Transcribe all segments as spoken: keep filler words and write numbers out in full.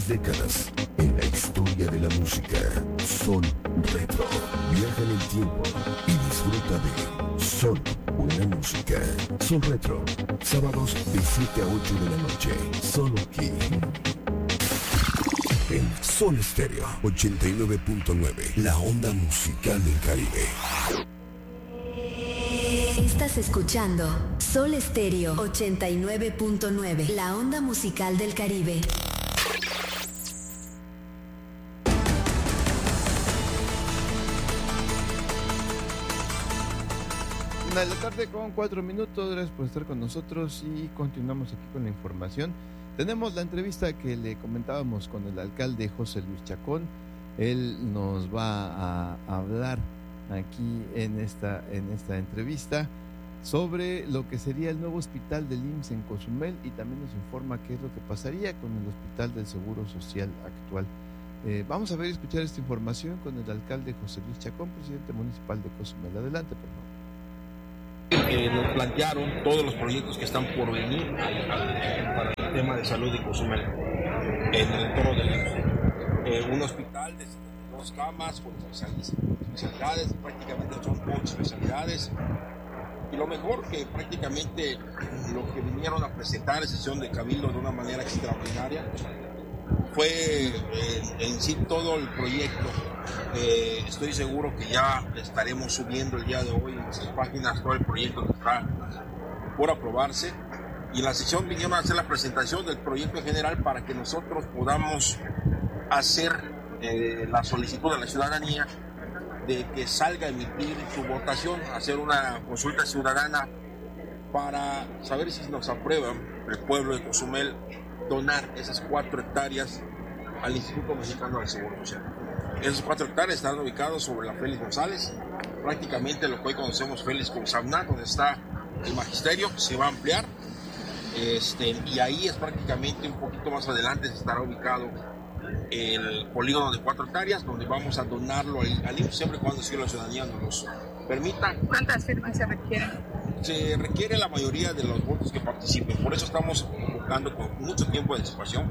Tres décadas en la historia de la música. Son Retro. Viaja en el tiempo y disfruta de Son Buena Música. Son Retro. Sábados de siete a ocho de la noche. Solo aquí. En Sol Estéreo ochenta y nueve punto nueve. La onda musical del Caribe. Estás escuchando Sol Estéreo ochenta y nueve punto nueve. La onda musical del Caribe. Una de la tarde con cuatro minutos. Gracias por estar con nosotros y continuamos aquí con la información. Tenemos la entrevista que le comentábamos con el alcalde José Luis Chacón. Él nos va a hablar aquí en esta, en esta entrevista sobre lo que sería el nuevo hospital del I M S S en Cozumel, y también nos informa qué es lo que pasaría con el hospital del Seguro Social actual. Eh, vamos a ver y escuchar esta información con el alcalde José Luis Chacón, presidente municipal de Cozumel. Adelante, por favor. Eh, nos plantearon todos los proyectos que están por venir al, al, para el tema de salud de Cozumel en el entorno del I M S S. Eh, un hospital de setenta y dos camas con especialidades, prácticamente son ocho especialidades, y lo mejor que prácticamente lo que vinieron a presentar en sesión de Cabildo de una manera extraordinaria fue en, en sí todo el proyecto. Eh, estoy seguro que ya estaremos subiendo el día de hoy en nuestras páginas todo el proyecto que está por aprobarse, y en la sesión vinieron a hacer la presentación del proyecto en general para que nosotros podamos hacer eh, la solicitud de la ciudadanía de que salga a emitir su votación, hacer una consulta ciudadana para saber si nos aprueban el pueblo de Cozumel donar esas cuatro hectáreas al Instituto Mexicano del Seguro Social. Esas cuatro hectáreas están ubicados sobre la Félix González, prácticamente lo que hoy conocemos Félix con Sabná, donde está el magisterio, se va a ampliar, este, y ahí es prácticamente un poquito más adelante estará ubicado el polígono de cuatro hectáreas, donde vamos a donarlo al, al I M S S, siempre y cuando si la ciudadanía nos los permita. ¿Cuántas firmas se requieren? Se requiere la mayoría de los votos que participen, por eso estamos convocando con mucho tiempo de anticipación.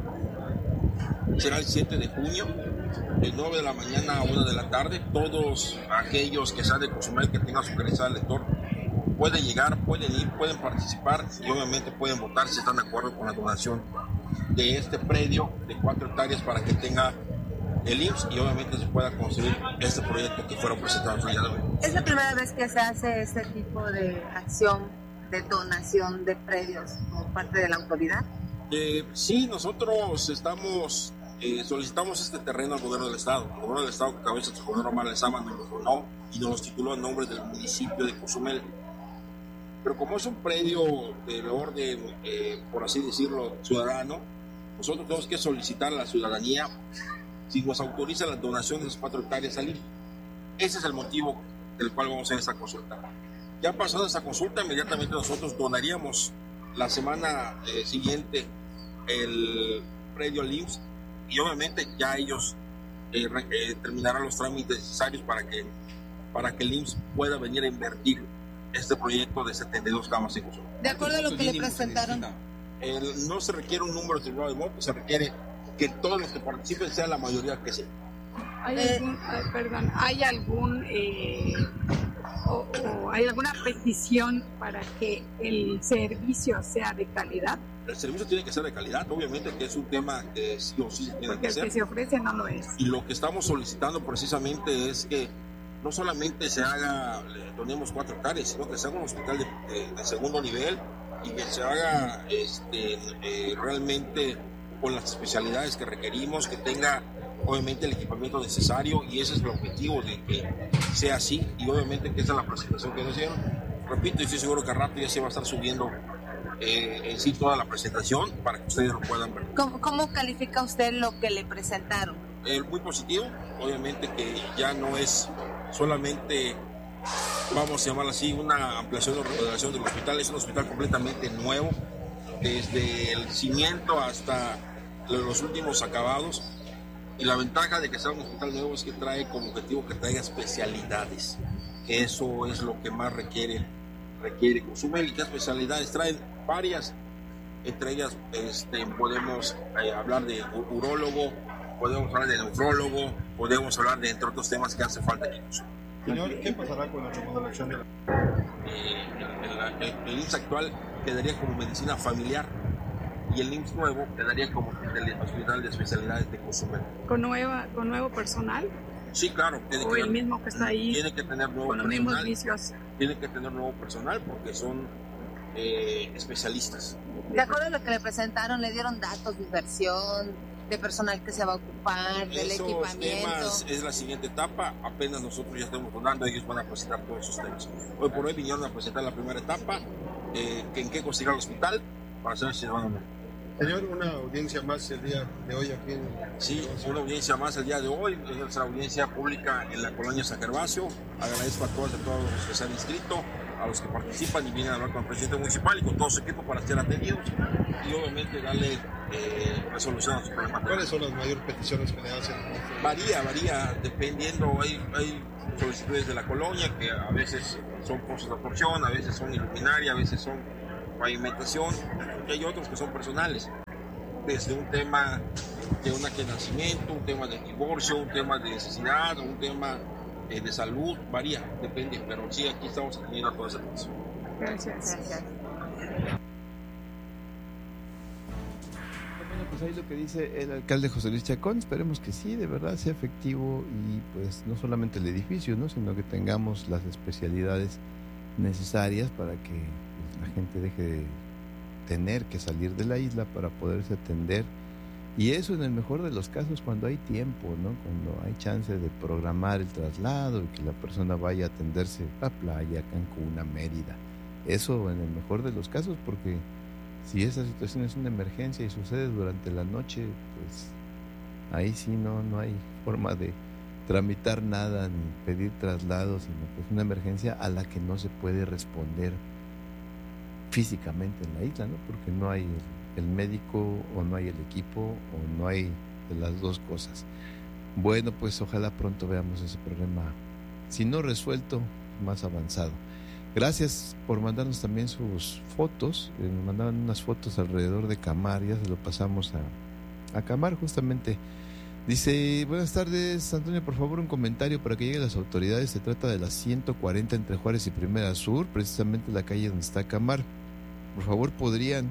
Será el siete de junio, de nueve de la mañana a una de la tarde. Todos aquellos que sean de Cozumel, que tengan su credencial de elector, pueden llegar, pueden ir, pueden participar y obviamente pueden votar si están de acuerdo con la donación de este predio de cuatro hectáreas para que tenga el I M S S y obviamente se pueda construir este proyecto que fueron presentados el día de hoy. ¿Es la primera vez que se hace este tipo de acción de donación de predios por parte de la autoridad? Eh, sí, nosotros estamos eh, solicitamos este terreno al gobierno del estado. El gobierno del estado, que cabeza el gobernador Omar Lezama, nos lo donó y nos lo tituló a nombre del municipio de Cozumel. Pero como es un predio del orden, eh, por así decirlo, ciudadano, nosotros tenemos que solicitar a la ciudadanía si nos autoriza la donación de esas cuatro hectáreas al I M S S. Ese es el motivo del cual vamos a hacer esta consulta. Ya pasada esa consulta, inmediatamente nosotros donaríamos la semana eh, siguiente el predio al I M S S y obviamente ya ellos eh, eh, terminarán los trámites necesarios para que, para que el I M S S pueda venir a invertir este proyecto de setenta y dos camas en Cozumel. De acuerdo a lo que le presentaron. El, no se requiere un número determinado de votos, se requiere que todos los que participen sean la mayoría que sí. ¿Hay algún, eh, perdón, ¿hay algún eh, o, o hay alguna petición para que el servicio sea de calidad? El servicio tiene que ser de calidad, obviamente que es un tema que sí o sí se tiene Porque que el hacer. que se ofrece no lo es. Y lo que estamos solicitando precisamente es que no solamente se haga, donemos cuatro hectáreas, sino que se haga un hospital de, de, de segundo nivel y que se haga este, eh, realmente con las especialidades que requerimos, que tenga obviamente el equipamiento necesario, y ese es el objetivo de que sea así, y obviamente que esa es la presentación que nos dieron. Repito, y estoy seguro que al rato ya se va a estar subiendo eh, en sí toda la presentación para que ustedes lo puedan ver. ¿Cómo, cómo califica usted lo que le presentaron? Eh, muy positivo, obviamente que ya no es solamente, vamos a llamarlo así, una ampliación o remodelación del hospital, es un hospital completamente nuevo, desde el cimiento hasta los últimos acabados, y la ventaja de que sea un hospital nuevo es que trae como objetivo que traiga especialidades. Eso es lo que más requiere requiere Cozumel. ¿Y qué especialidades traen? Varias, Entre ellas este, podemos eh, hablar de urólogo, podemos hablar de nefrólogo, podemos hablar de entre otros temas que hace falta aquí. Señor, ¿qué pasará con la remodelación de la... Eh, el, el, el I M S S actual quedaría como medicina familiar y el I M S S nuevo quedaría como el hospital de especialidades de Cozumel. ¿Con, nueva, con nuevo personal? Sí, claro. Tiene o que, el mismo que está ahí. Tiene que tener nuevo con los personal. mismos vicios. Tiene que tener nuevo personal porque son eh, especialistas. De acuerdo a lo que le presentaron, le dieron datos de inversión, de personal que se va a ocupar, del Esos equipamiento. Temas es la siguiente etapa, apenas nosotros ya estamos hablando, ellos van a presentar todos esos temas. Hoy por hoy vinieron a presentar la primera etapa, eh, que en qué consiguió el hospital, para saber si se van o no. Señor, una audiencia más el día de hoy aquí en... Sí, una audiencia más el día de hoy, es nuestra audiencia pública en la colonia San Gervasio. Agradezco a todos, a todos los que se han inscrito, a los que participan y vienen a hablar con el presidente municipal y con todo su equipo para ser atendidos y obviamente darle eh, resolución a sus problemas. ¿Cuáles son las mayores peticiones que le hacen? Varía, varía, dependiendo, hay, hay solicitudes de la colonia que a veces son pozos de porción, a veces son iluminaria, a veces son pavimentación, y hay otros que son personales, desde un tema de un acta de nacimiento, un tema de divorcio, un tema de necesidad, un tema eh, de salud, varía, depende, pero sí, aquí estamos atendiendo a todas esas cosas. Gracias. Gracias. Bueno, pues ahí lo que dice el alcalde José Luis Chacón, esperemos que sí, de verdad sea efectivo y pues no solamente el edificio, ¿no? Sino que tengamos las especialidades necesarias para que la gente deje de tener que salir de la isla para poderse atender, y eso en el mejor de los casos cuando hay tiempo, ¿no? Cuando hay chance de programar el traslado y que la persona vaya a atenderse a playa, Cancún, a Mérida, eso en el mejor de los casos, porque si esa situación es una emergencia y sucede durante la noche, pues ahí sí no, no hay forma de tramitar nada ni pedir traslados, sino que es una emergencia a la que no se puede responder físicamente en la isla, ¿no? Porque no hay el, el médico o no hay el equipo o no hay de las dos cosas. Bueno, pues ojalá pronto veamos ese problema, si no resuelto, más avanzado. Gracias por mandarnos también sus fotos. Eh, nos mandaban unas fotos alrededor de Camar, ya se lo pasamos a, a Camar justamente. Dice, buenas tardes, Antonio, por favor un comentario para que lleguen las autoridades. Se trata de la ciento cuarenta entre Juárez y Primera Sur, precisamente la calle donde está Camar. Por favor, podrían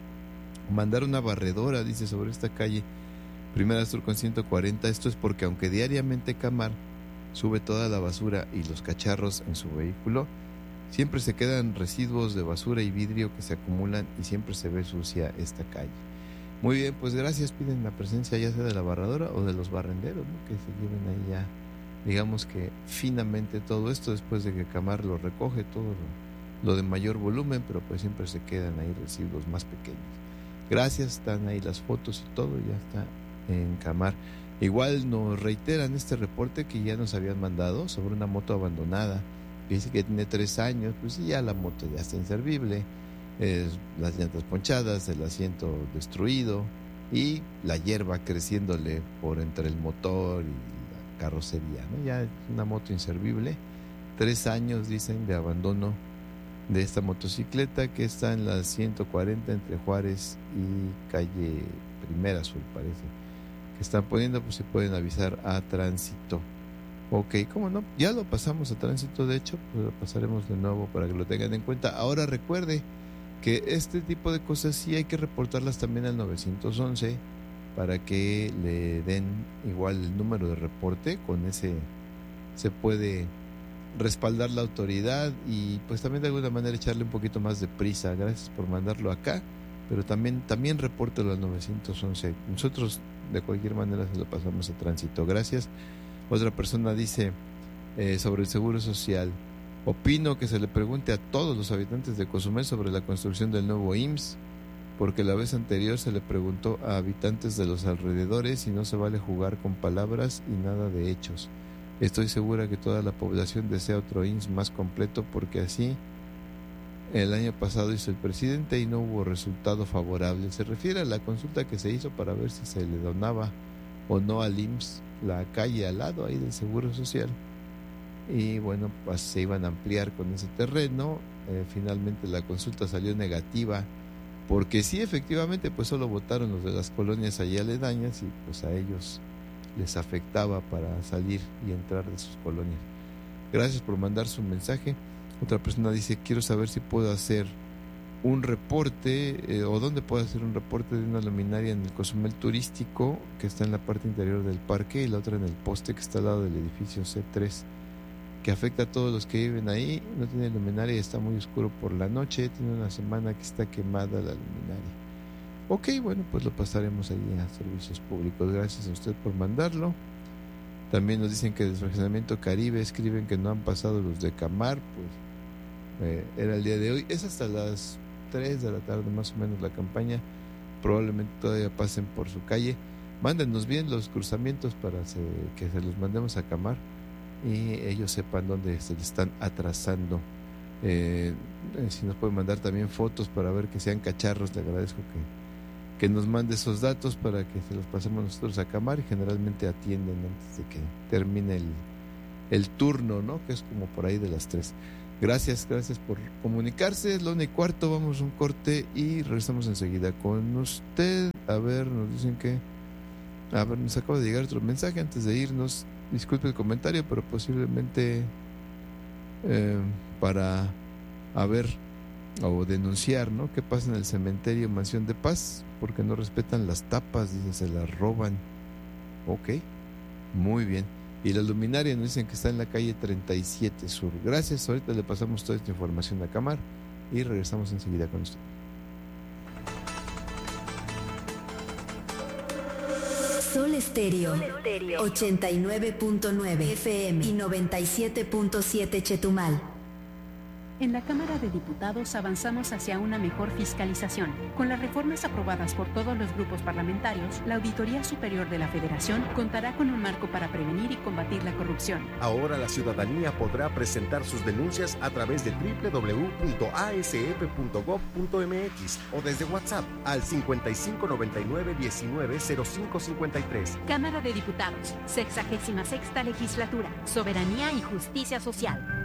mandar una barredora, dice, sobre esta calle Primera Sur con ciento cuarenta. Esto es porque aunque diariamente Camar sube toda la basura y los cacharros en su vehículo, siempre se quedan residuos de basura y vidrio que se acumulan y siempre se ve sucia esta calle. Muy bien, pues gracias. Piden la presencia ya sea de la barredora o de los barrenderos, ¿no? Que se lleven ahí ya, digamos que finamente todo esto, después de que Camar lo recoge, todo lo, lo de mayor volumen, pero pues siempre se quedan ahí residuos más pequeños. Gracias, están ahí las fotos y todo, ya está en Camar. Igual nos reiteran este reporte que ya nos habían mandado sobre una moto abandonada, que dice que tiene tres años, pues ya la moto ya está inservible. Eh, las llantas ponchadas, el asiento destruido y la hierba creciéndole por entre el motor y la carrocería, ¿no? Ya es una moto inservible. Tres años, dicen, de abandono de esta motocicleta que está en la ciento cuarenta entre Juárez y calle Primera Sur, parece que están poniendo, pues se pueden avisar a tránsito. Ok, ¿cómo no? Ya lo pasamos a tránsito, de hecho, pues lo pasaremos de nuevo para que lo tengan en cuenta. Ahora recuerde que este tipo de cosas sí hay que reportarlas también al nueve once para que le den igual el número de reporte. Con ese se puede respaldar la autoridad y pues también de alguna manera echarle un poquito más de prisa. Gracias por mandarlo acá, pero también, también repórtelo al nueve once. Nosotros de cualquier manera se lo pasamos a tránsito. Gracias. Otra persona dice eh, sobre el seguro social: opino que se le pregunte a todos los habitantes de Cozumel sobre la construcción del nuevo I M S S, porque la vez anterior se le preguntó a habitantes de los alrededores y no se vale jugar con palabras y nada de hechos. Estoy segura que toda la población desea otro I M S S más completo, porque así el año pasado hizo el presidente y no hubo resultado favorable. Se refiere a la consulta que se hizo para ver si se le donaba o no al I M S S la calle al lado ahí del Seguro Social. Y bueno, pues se iban a ampliar con ese terreno. Eh, finalmente la consulta salió negativa porque sí, efectivamente, pues solo votaron los de las colonias allí aledañas y pues a ellos les afectaba para salir y entrar de sus colonias. Gracias por mandar su mensaje. Otra persona dice, quiero saber si puedo hacer un reporte eh, o dónde puedo hacer un reporte de una luminaria en el Cozumel turístico que está en la parte interior del parque y la otra en el poste que está al lado del edificio C tres, que afecta a todos los que viven ahí. No tiene luminaria y está muy oscuro por la noche, tiene una semana que está quemada la luminaria. Ok, bueno, pues lo pasaremos allí a servicios públicos. Gracias a usted por mandarlo. También nos dicen que del Fraccionamiento Caribe escriben que no han pasado los de Camar, pues eh, era el día de hoy, es hasta las tres de la tarde más o menos la campaña, probablemente todavía pasen por su calle. Mándenos bien los cruzamientos para se, que se los mandemos a Camar y ellos sepan dónde se les están atrasando. Eh, eh, si nos pueden mandar también fotos para ver que sean cacharros, le agradezco que, que nos mande esos datos para que se los pasemos nosotros a Camar, y generalmente atienden antes de que termine el, el turno, ¿no? Que es como por ahí de las tres. Gracias, gracias por comunicarse. Es la una y cuarto, vamos a un corte y regresamos enseguida con usted. A ver, nos dicen que... A ver, nos acaba de llegar otro mensaje antes de irnos. Disculpe el comentario, pero posiblemente eh, para a ver o denunciar, ¿no? ¿Qué pasa en el cementerio Mansión de Paz? Porque no respetan las tapas, dicen, se las roban. Ok, muy bien. Y la luminaria nos dicen que está en la calle treinta y siete Sur. Gracias, ahorita le pasamos toda esta información a Camar y regresamos enseguida con usted. Sol Estéreo, ochenta y nueve punto nueve F M y noventa y siete punto siete Chetumal. En la Cámara de Diputados avanzamos hacia una mejor fiscalización. Con las reformas aprobadas por todos los grupos parlamentarios, la Auditoría Superior de la Federación contará con un marco para prevenir y combatir la corrupción. Ahora la ciudadanía podrá presentar sus denuncias a través de doble u doble u doble u punto a s f punto gob punto m x o desde WhatsApp al cincuenta y cinco noventa y nueve diecinueve cero cinco cincuenta y tres. Cámara de Diputados, sexagésima sexta legislatura, soberanía y justicia social.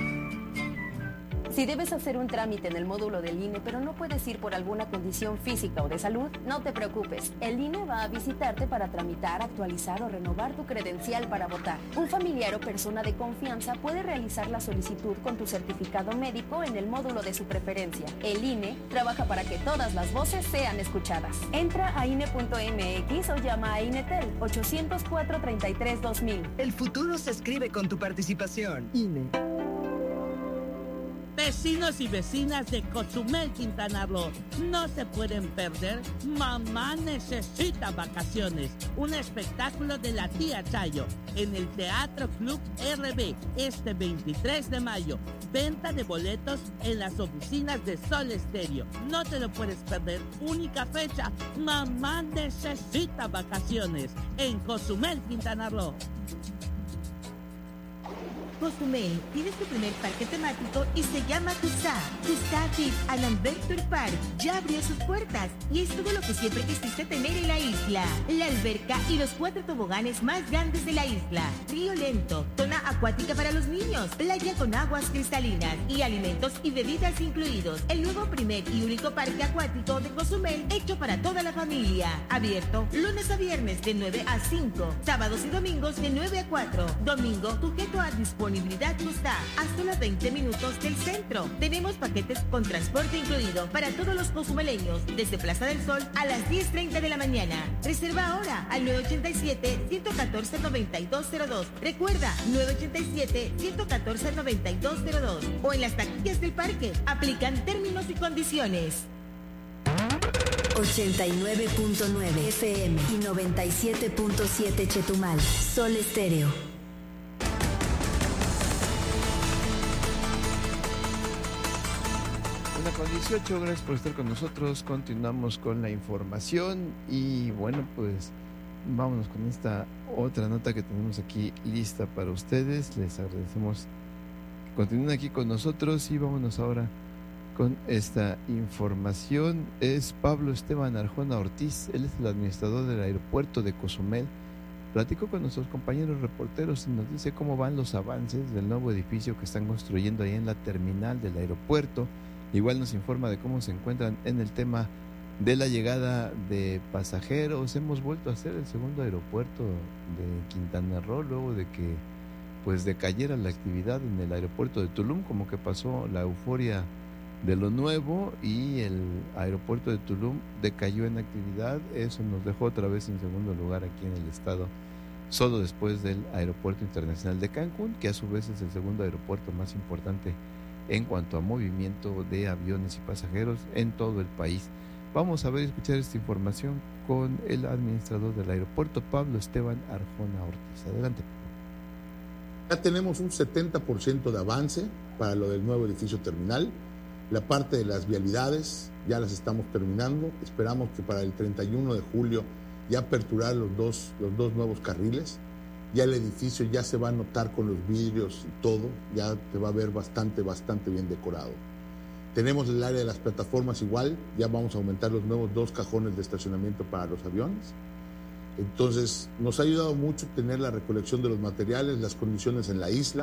Si debes hacer un trámite en el módulo del I N E, pero no puedes ir por alguna condición física o de salud, no te preocupes. El I N E va a visitarte para tramitar, actualizar o renovar tu credencial para votar. Un familiar o persona de confianza puede realizar la solicitud con tu certificado médico en el módulo de su preferencia. El I N E trabaja para que todas las voces sean escuchadas. Entra a I N E punto m x o llama a INETEL ochocientos cuatro treinta y tres dos mil. El futuro se escribe con tu participación. I N E. Vecinos y vecinas de Cozumel, Quintana Roo, no se pueden perder Mamá Necesita Vacaciones, un espectáculo de la tía Chayo en el Teatro Club R B este veintitrés de mayo. Venta de boletos en las oficinas de Sol Estéreo. No te lo puedes perder. Única fecha, Mamá Necesita Vacaciones en Cozumel, Quintana Roo. Cozumel tiene su primer parque temático y se llama Tuxá. Tuxá Kids and Adventure Park ya abrió sus puertas y es todo lo que siempre quisiste tener en la isla. La alberca y los cuatro toboganes más grandes de la isla. Río lento, zona acuática para los niños, playa con aguas cristalinas y alimentos y bebidas incluidos. El nuevo primer y único parque acuático de Cozumel hecho para toda la familia. Abierto lunes a viernes de nueve a cinco, sábados y domingos de nueve a cuatro. Domingo sujeto a disponibilidad. Disponibilidad Tuxá, a solo veinte minutos del centro. Tenemos paquetes con transporte incluido para todos los cozumeleños desde Plaza del Sol a las diez treinta de la mañana. Reserva ahora al nueve ochenta y siete, ciento catorce, noventa y dos cero dos. Recuerda, nueve ochenta y siete, ciento catorce, noventa y dos cero dos. O en las taquillas del parque. Aplican términos y condiciones. ochenta y nueve punto nueve F M y noventa y siete punto siete Chetumal. Sol Estéreo. Una con dieciocho, gracias por estar con nosotros. Continuamos con la información y bueno, pues vámonos con esta otra nota que tenemos aquí lista para ustedes. Les agradecemos que continúen aquí con nosotros y vámonos ahora con esta información. Es Pablo Esteban Arjona Ortiz, él es el administrador del aeropuerto de Cozumel. Platicó con nuestros compañeros reporteros y nos dice cómo van los avances del nuevo edificio que están construyendo ahí en la terminal del aeropuerto. igual nos informa de cómo se encuentran en el tema de la llegada de pasajeros. Hemos vuelto a ser el segundo aeropuerto de Quintana Roo luego de que pues decayera la actividad en el aeropuerto de Tulum, como que pasó la euforia de lo nuevo y el aeropuerto de Tulum decayó en actividad. Eso nos dejó otra vez en segundo lugar aquí en el estado, solo después del aeropuerto internacional de Cancún, que a su vez es el segundo aeropuerto más importante en cuanto a movimiento de aviones y pasajeros en todo el país. Vamos a ver y escuchar esta información con el administrador del aeropuerto, Pablo Esteban Arjona Ortiz. Adelante. Ya tenemos un setenta por ciento de avance para lo del nuevo edificio terminal. La parte de las vialidades ya las estamos terminando. Esperamos que para el treinta y uno de julio ya aperturar los dos, los dos nuevos carriles. Ya el edificio ya se va a notar con los vidrios y todo. Ya se va a ver bastante, bastante bien decorado. Tenemos el área de las plataformas igual. Ya vamos a aumentar los nuevos dos cajones de estacionamiento para los aviones. Entonces, nos ha ayudado mucho tener la recolección de los materiales, las condiciones en la isla,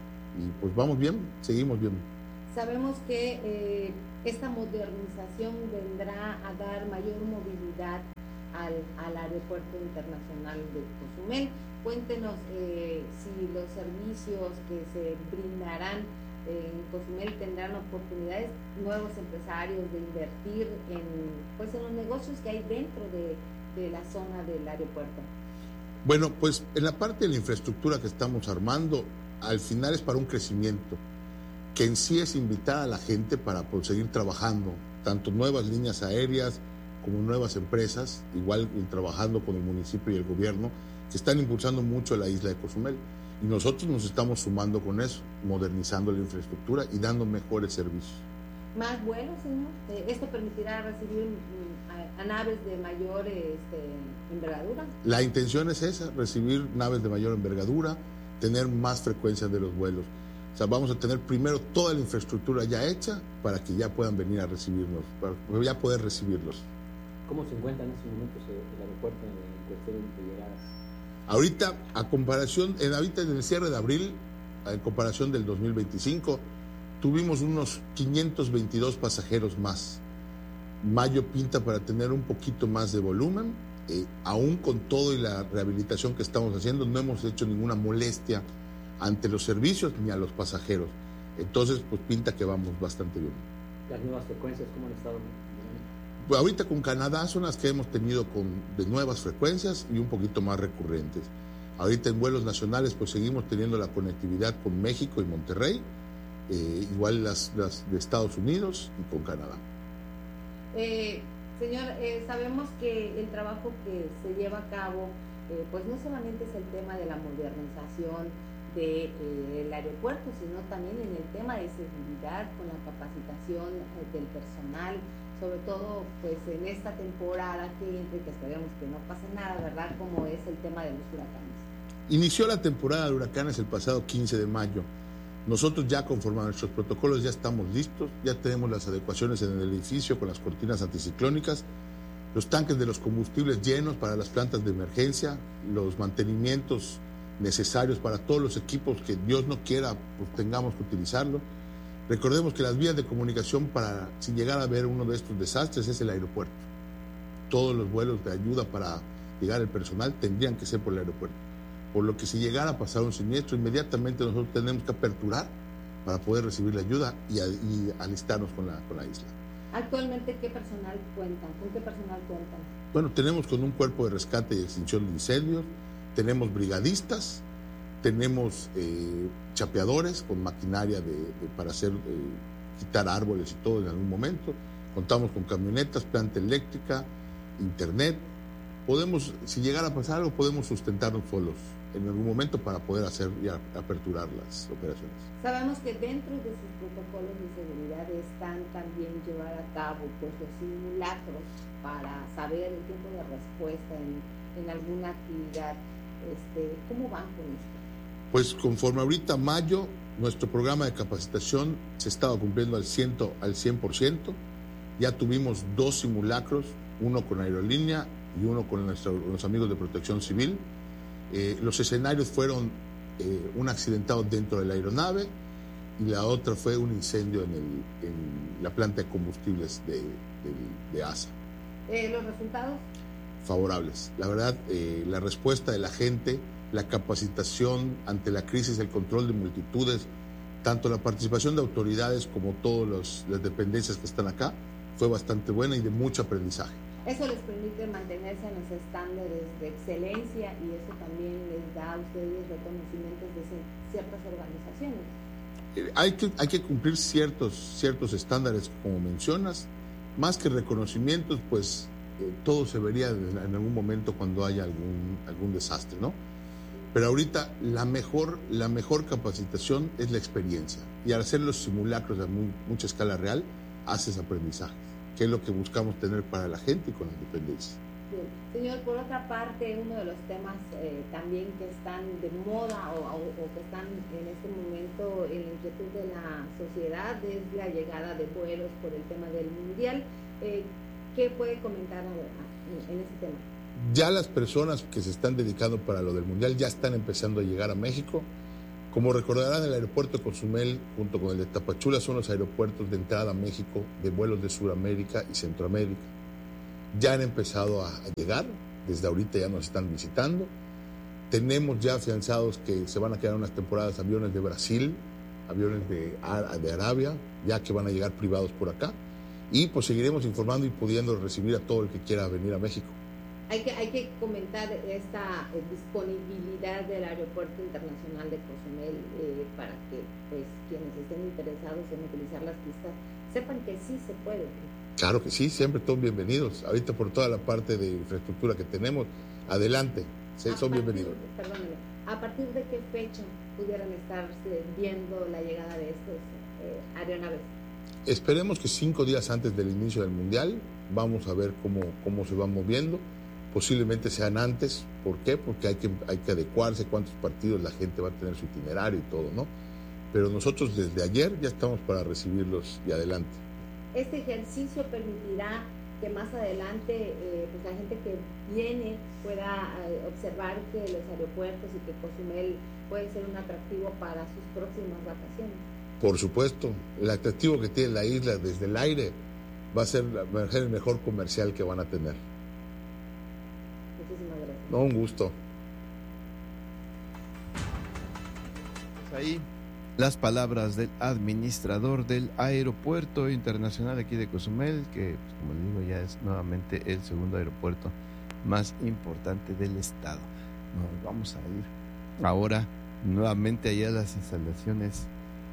y pues vamos bien, seguimos bien. Sabemos que eh, esta modernización vendrá a dar mayor movilidad al, al aeropuerto internacional de Cozumel. Cuéntenos eh, si los servicios que se brindarán en Cozumel tendrán oportunidades, nuevos empresarios de invertir en, pues, en los negocios que hay dentro de de la zona del aeropuerto. Bueno, pues en la parte de la infraestructura que estamos armando, al final es para un crecimiento, que en sí es invitar a la gente para pues, seguir trabajando, tanto nuevas líneas aéreas como nuevas empresas, igual trabajando con el municipio y el gobierno, que están impulsando mucho la isla de Cozumel. Y nosotros nos estamos sumando con eso, modernizando la infraestructura y dando mejores servicios. ¿Más vuelos, señor? ¿Esto permitirá recibir a, a naves de mayor este, envergadura? La intención es esa, recibir naves de mayor envergadura, tener más frecuencia de los vuelos. O sea, vamos a tener primero toda la infraestructura ya hecha para que ya puedan venir a recibirnos, para ya poder recibirlos. ¿Cómo se encuentra en estos momentos el aeropuerto en cuestión de llegadas? Ahorita, a comparación, en, ahorita en el cierre de abril, en comparación del dos mil veinticinco, tuvimos unos quinientos veintidós pasajeros más. Mayo pinta para tener un poquito más de volumen. Eh, aún con todo y la rehabilitación que estamos haciendo, no hemos hecho ninguna molestia ante los servicios ni a los pasajeros. Entonces, pues pinta que vamos bastante bien. ¿Las nuevas frecuencias cómo han estado? Pues ahorita con Canadá son las que hemos tenido con, de nuevas frecuencias y un poquito más recurrentes. Ahorita en vuelos nacionales, pues seguimos teniendo la conectividad con México y Monterrey. Eh, igual las, las de Estados Unidos y con Canadá. Eh, señor, eh, sabemos que el trabajo que se lleva a cabo, eh, pues no solamente es el tema de la modernización del de, eh, aeropuerto, sino también en el tema de seguridad, con la capacitación eh, del personal, sobre todo pues en esta temporada que entre, que esperemos que no pase nada, ¿verdad? Como es el tema de los huracanes. Inició la temporada de huracanes el pasado quince de mayo. Nosotros ya conforme a nuestros protocolos ya estamos listos, ya tenemos las adecuaciones en el edificio con las cortinas anticiclónicas, los tanques de los combustibles llenos para las plantas de emergencia, los mantenimientos necesarios para todos los equipos que Dios no quiera pues tengamos que utilizarlo. Recordemos que las vías de comunicación para si llegara a haber uno de estos desastres es el aeropuerto. Todos los vuelos de ayuda para llegar al personal tendrían que ser por el aeropuerto. Por lo que si llegara a pasar un siniestro, inmediatamente nosotros tenemos que aperturar para poder recibir la ayuda y, a, y alistarnos con la, con la isla. Actualmente, ¿qué personal cuentan? ¿Con qué personal cuentan? Bueno, tenemos con un cuerpo de rescate y extinción de incendios, tenemos brigadistas, tenemos eh, chapeadores con maquinaria de, de, para hacer eh, quitar árboles y todo en algún momento, contamos con camionetas, planta eléctrica, internet. Podemos, si llegara a pasar algo, podemos sustentarnos solos en algún momento para poder hacer y aperturar las operaciones. Sabemos que dentro de sus protocolos de seguridad están también llevar a cabo pues, los simulacros para saber el tiempo de respuesta en, en alguna actividad. Este, ¿Cómo van con esto? Pues conforme ahorita mayo, nuestro programa de capacitación se estaba cumpliendo al, ciento, al cien por ciento. Ya tuvimos dos simulacros, uno con aerolínea y uno con nuestro, los amigos de Protección Civil. Eh, los escenarios fueron eh, un accidentado dentro de la aeronave y la otra fue un incendio en, el, en la planta de combustibles de, de, de A S A. Eh, ¿Los resultados? Favorables. La verdad, eh, la respuesta de la gente, la capacitación ante la crisis, el control de multitudes, tanto la participación de autoridades como todas las dependencias que están acá, fue bastante buena y de mucho aprendizaje. Eso les permite mantenerse en los estándares de excelencia y eso también les da a ustedes reconocimientos de ciertas organizaciones. Eh, hay, que, hay que cumplir ciertos, ciertos estándares, como mencionas, más que reconocimientos, pues eh, todo se vería en, en algún momento cuando haya algún, algún desastre, ¿no? Pero ahorita la mejor, la mejor capacitación es la experiencia. Y al hacer los simulacros a muy, mucha escala real, haces aprendizajes, que es lo que buscamos tener para la gente y con las dependencias. Bien. Señor, por otra parte, uno de los temas eh, también que están de moda o, o, o que están en este momento en la inquietud de la sociedad es la llegada de vuelos por el tema del Mundial. Eh, ¿Qué puede comentar en, en ese tema? Ya las personas que se están dedicando para lo del Mundial ya están empezando a llegar a México. Como recordarán, el aeropuerto de Cozumel junto con el de Tapachula son los aeropuertos de entrada a México de vuelos de Sudamérica y Centroamérica. Ya han empezado a, a llegar, desde ahorita ya nos están visitando. Tenemos ya afianzados que se van a quedar unas temporadas aviones de Brasil, aviones de, de Arabia, ya que van a llegar privados por acá. Y pues seguiremos informando y pudiendo recibir a todo el que quiera venir a México. Hay que, hay que comentar esta eh, disponibilidad del Aeropuerto Internacional de Cozumel eh, para que pues quienes estén interesados en utilizar las pistas sepan que sí se puede. Claro que sí, siempre son bienvenidos. Ahorita por toda la parte de infraestructura que tenemos, adelante, sí, son partir, bienvenidos. Perdóneme, ¿a partir de qué fecha pudieran estar viendo la llegada de estos eh, aeronaves? Esperemos que cinco días antes del inicio del Mundial, vamos a ver cómo, cómo se van moviendo. Posiblemente sean antes. ¿Por qué? Porque hay que, hay que adecuarse cuántos partidos la gente va a tener su itinerario y todo, ¿no? Pero nosotros desde ayer ya estamos para recibirlos y adelante. Este ejercicio permitirá que más adelante eh, pues la gente que viene pueda eh, observar que los aeropuertos y que Cozumel puede ser un atractivo para sus próximas vacaciones. Por supuesto, el atractivo que tiene la isla desde el aire va a ser, va a ser el mejor comercial que van a tener. Muchísimas gracias. No, un gusto. Pues ahí las palabras del administrador del Aeropuerto Internacional aquí de Cozumel, que pues, como les digo ya es nuevamente el segundo aeropuerto más importante del estado. Nos vamos a ir ahora nuevamente allá a las instalaciones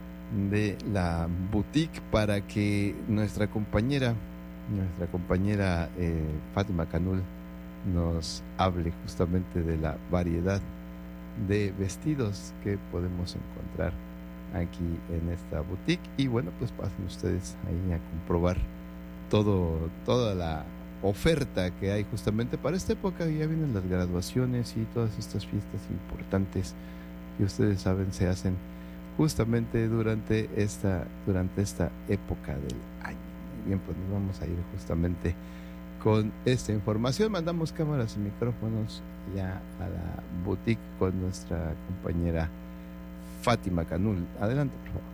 de la boutique para que nuestra compañera, nuestra compañera eh, Fátima Canul nos hable justamente de la variedad de vestidos que podemos encontrar aquí en esta boutique. Y bueno, pues pasen ustedes ahí a comprobar todo, toda la oferta que hay justamente para esta época. Ya vienen las graduaciones y todas estas fiestas importantes que ustedes saben se hacen justamente durante esta, durante esta época del año. Muy bien, pues nos vamos a ir justamente con esta información. Mandamos cámaras y micrófonos ya a la boutique con nuestra compañera Fátima Canul. Adelante, por favor.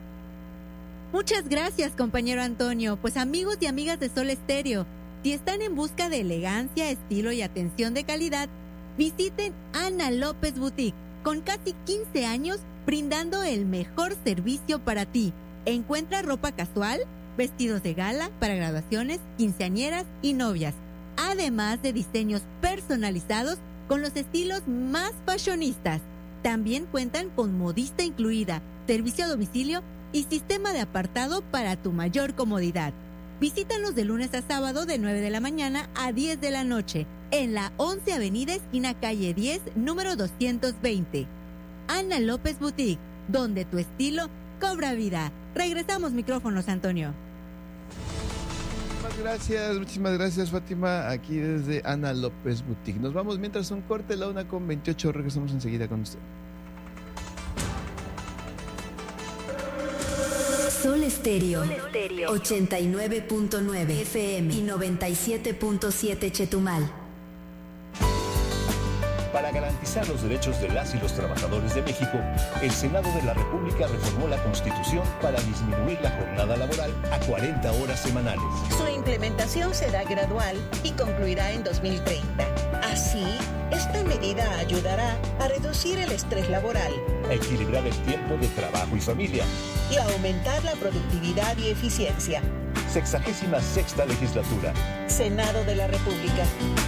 Muchas gracias, compañero Antonio. Pues amigos y amigas de Sol Estéreo, si están en busca de elegancia, estilo y atención de calidad, visiten Ana López Boutique, con casi quince años brindando el mejor servicio para ti. Encuentra ropa casual, vestidos de gala para graduaciones, quinceañeras y novias, además de diseños personalizados con los estilos más fashionistas. También cuentan con modista incluida, servicio a domicilio y sistema de apartado para tu mayor comodidad. Visítanos de lunes a sábado de nueve de la mañana a diez de la noche en la once Avenida esquina calle diez, número doscientos veinte. Ana López Boutique, donde tu estilo cobra vida. Regresamos micrófonos, Antonio. Muchísimas gracias, muchísimas gracias, Fátima, aquí desde Ana López Boutique. Nos vamos mientras un corte, la una con veintiocho, regresamos enseguida con usted. Sol Estéreo, ochenta y nueve punto nueve F M y noventa y siete punto siete Chetumal. Para garantizar los derechos de las y los trabajadores de México, el Senado de la República reformó la Constitución para disminuir la jornada laboral a cuarenta horas semanales. Su implementación será gradual y concluirá en dos mil treinta. Así, esta medida ayudará a reducir el estrés laboral, a equilibrar el tiempo de trabajo y familia y a aumentar la productividad y eficiencia. Sexagésima sexta legislatura. Senado de la República.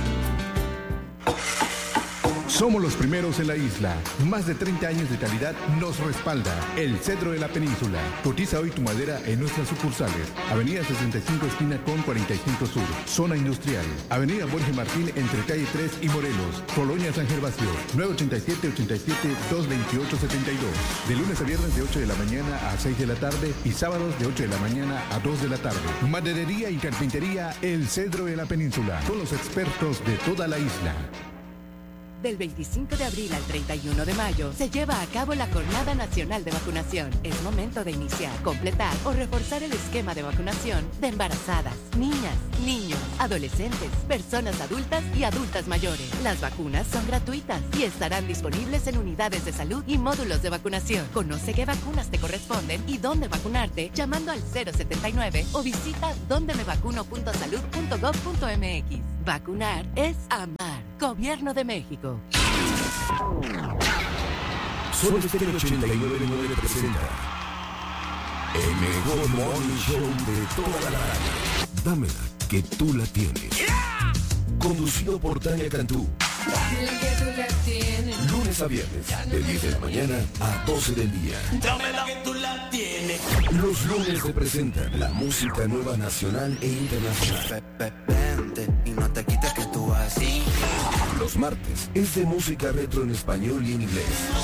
Somos los primeros en la isla. Más de treinta años de calidad nos respalda. El Cedro de la Península. Cotiza hoy tu madera en nuestras sucursales. Avenida sesenta y cinco esquina con cuarenta y cinco Sur. Zona Industrial. Avenida Borges Martín entre calle tres y Morelos. Colonia San Gervasio. nueve ocho siete, ocho siete, dos dos ocho, siete dos. De lunes a viernes de ocho de la mañana a seis de la tarde y sábados de ocho de la mañana a dos de la tarde. Maderería y carpintería El Cedro de la Península. Con los expertos de toda la isla. Del veinticinco de abril al treinta y uno de mayo se lleva a cabo la Jornada Nacional de Vacunación. Es momento de iniciar, completar o reforzar el esquema de vacunación de embarazadas, niñas, niños, adolescentes, personas adultas y adultas mayores. Las vacunas son gratuitas y estarán disponibles en unidades de salud y módulos de vacunación. Conoce qué vacunas te corresponden y dónde vacunarte llamando al cero setenta y nueve o visita donde me vacuno punto salud punto gob punto mx. Vacunar es amar. Gobierno de México. Sol Estéreo ochenta y nueve punto nueve presenta el mejor morning show de toda la radio. Dámela, que tú la tienes. Yeah. Conducido por Tania Cantú. Dámela que tú la tienes. Lunes a viernes, de diez de la mañana a doce del día. Dámela que tú la tienes. Los lunes se presentan la música nueva nacional e internacional. Vente y no te quites que tú así. Los martes es de música retro en español y en inglés.